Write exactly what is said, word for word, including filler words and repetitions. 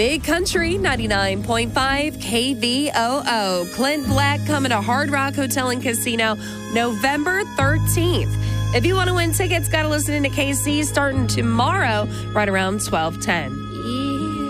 Big Country ninety-nine point five K V O O. Clint Black coming to Hard Rock Hotel and Casino November thirteenth. If you want to win tickets, got to listen in to K C starting tomorrow right around twelve ten.